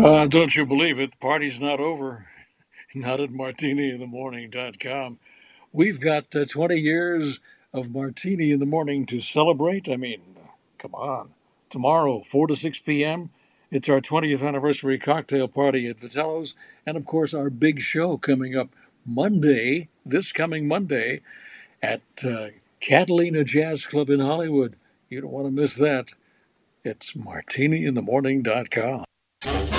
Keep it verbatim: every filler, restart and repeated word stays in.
Uh, don't you believe it? The party's not over. Not at martini in the morning dot com. We've got uh, twenty years of Martini in the Morning to celebrate. I mean, come on. Tomorrow, four to six p m, it's our twentieth anniversary cocktail party at Vitello's. And of course, our big show coming up Monday, this coming Monday, at uh, Catalina Jazz Club in Hollywood. You don't want to miss that. It's martini in the morning dot com.